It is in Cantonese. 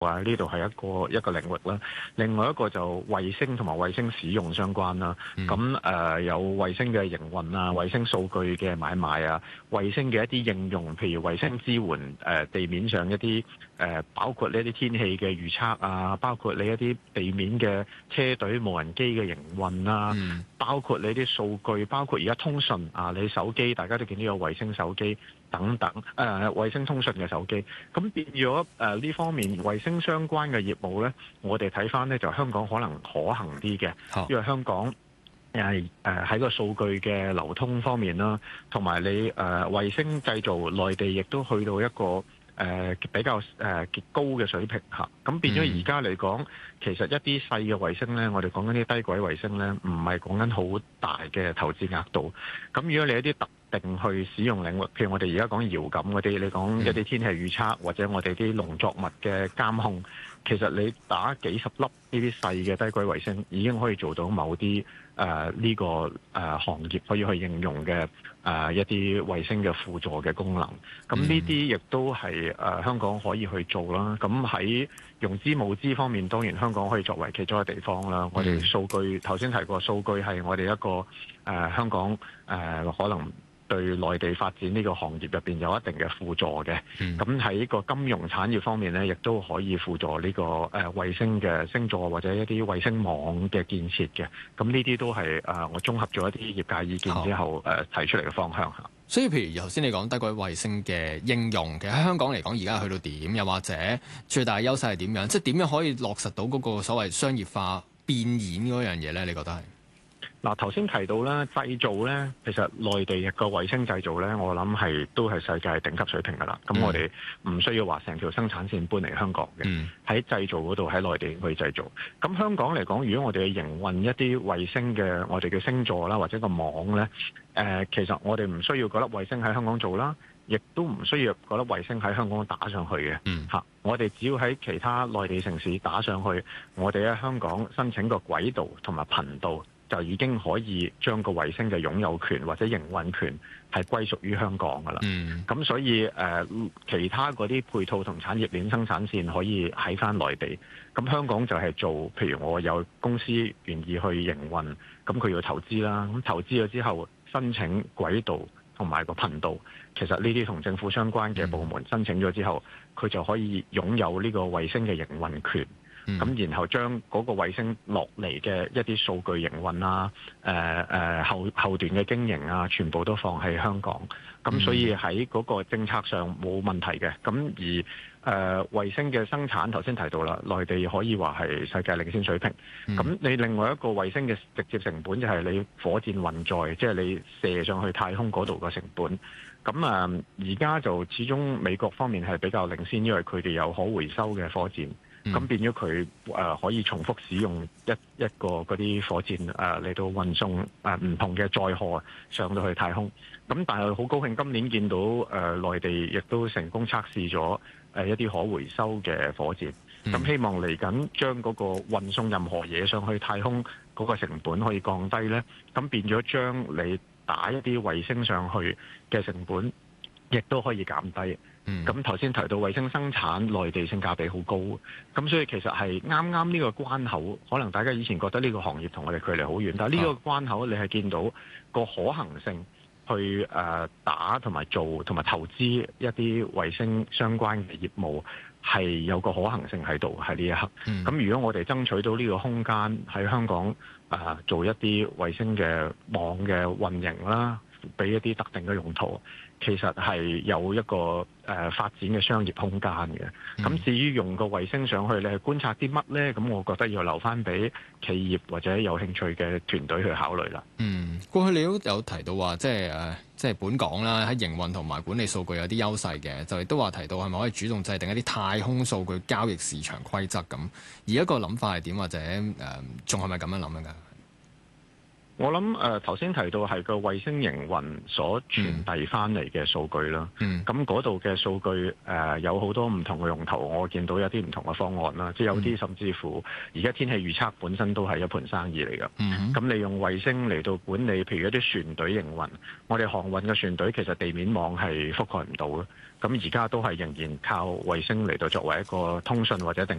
呢度係一個領域啦。另外一個就衛星同埋衛星使用相關啦。咁有衛星嘅營運啊，衛星數據嘅買賣啊，衛星嘅一啲應用，譬如衛星支援地面上一啲包括呢一啲天氣嘅預測啊，包括你一啲地面嘅車隊無人機嘅營運啊，包括你啲數據，包括而家通訊啊，你手機大家都見到有衛星手機等等，衛星通訊嘅手機，咁變咗呢方面衛星相關嘅業務呢，我哋睇翻呢就香港可能可行啲嘅，因為香港喺個數據嘅流通方面啦，同埋你衛星製造，內地亦都去到一個比較極高嘅水平嚇，咁變咗而家嚟講，其實一啲細嘅衛星呢，我哋講緊啲低軌衛星呢，唔係講緊好大嘅投資額度。咁如果你一啲特定去使用領域，譬如我哋而家講遙感嗰啲，你講一啲天氣預測或者我哋啲農作物嘅監控，其實你打幾十粒呢啲細嘅低軌衛星，已經可以做到某啲呢個行業可以去應用嘅一啲衛星嘅輔助嘅功能。咁呢啲亦都係香港可以去做啦。咁喺用資募資方面，當然香港可以作為其中一個地方啦。我哋數據頭先提過，數據係我哋一個香港可能對內地發展呢個行業入邊有一定嘅輔助嘅。咁喺個金融產業方面呢，亦都可以輔助呢個衛星嘅星座或者一啲衛星網嘅建設嘅。咁呢啲都係我綜合咗一啲業界意見之後提出嚟嘅方向嚇。 所以譬如頭先你講低軌衛星嘅應用，其實喺香港嚟講而家去到點？又或者最大嘅優勢係點樣？即係點樣可以落實到嗰個所謂商業化變現嗰樣嘢呢？你覺得係？ 嗱，頭先提到咧製造咧，其實內地個衛星製造咧，我諗都係世界頂級水平㗎啦。咁我哋唔需要話成條生產線搬嚟香港嘅，喺製造嗰度喺內地去製造。咁香港嚟講，如果我哋去營運一啲衛星嘅我哋嘅星座啦，或者個網咧，其實我哋唔需要嗰粒衛星喺香港做啦，亦都唔需要嗰粒衛星喺香港打上去嘅。我哋只要喺其他內地城市打上去，我哋喺香港申請個軌道同埋頻道，就已經可以將個衛星嘅擁有權或者營運權係歸屬於香港㗎啦。咁所以其他嗰啲配套同產業鏈生產線可以喺返內地。咁香港就係做，譬如我有公司願意去營運，咁佢要投資啦。咁投資咗之後，申請軌道同埋個頻道，其實呢啲同政府相關嘅部門申請咗之後，佢就可以擁有呢個衛星嘅營運權。咁然後將嗰個衛星落嚟嘅一啲數據營運啊，後段嘅經營啊，全部都放喺香港。咁所以喺嗰個政策上冇問題嘅。咁而衛星嘅生產頭先提到啦，內地可以話係世界領先水平。咁你另外一個衛星嘅直接成本就係你火箭運載，即係你射上去太空嗰度個成本。咁而家就始終美國方面係比較領先，因為佢哋有可回收嘅火箭。咁變咗佢可以重複使用一個嗰啲火箭嚟到運送唔同嘅載荷上到去太空。咁但係好高興今年見到內地亦都成功測試咗一啲可回收嘅火箭。咁希望嚟緊將嗰個運送任何嘢上去太空嗰個成本可以降低呢。咁變咗將你打一啲衛星上去嘅成本亦都可以減低。咁頭先提到衛星生產內地性價比好高，咁所以其實係啱啱呢個關口，可能大家以前覺得呢個行業同我哋距離好遠，但係呢個關口你係見到個可行性去打同埋做同埋投資一啲衛星相關嘅業務係有個可行性喺度喺呢一刻。咁如果我哋爭取到呢個空間喺香港做一啲衛星嘅網嘅運營啦，俾一啲特定嘅用途，其實係有一個發展嘅商業空間嘅。咁至於用個衛星上去，你係觀察啲乜呢？咁我覺得要留翻俾企業或者有興趣嘅團隊去考慮啦。 過去你都有提到話，即係本港啦，喺營運同埋管理數據有啲優勢嘅，就亦都話提到係咪可以主動制定一啲太空數據交易市場規則咁？而一個諗法係點，或者仲係咪咁樣諗㗎？ 我諗頭先提到係個衛星營運所傳遞翻嚟嘅數據啦。咁嗰度嘅數據有好多唔同嘅用途，我見到有啲唔同嘅方案啦，即係有啲甚至乎而家天氣預測本身都係一盤生意嚟㗎。咁你用衛星嚟到管理，譬如一啲船隊營運，我哋航運嘅船隊其實地面網係覆蓋唔到嘅。咁而家都係仍然靠衛星嚟到作為一個通訊或者定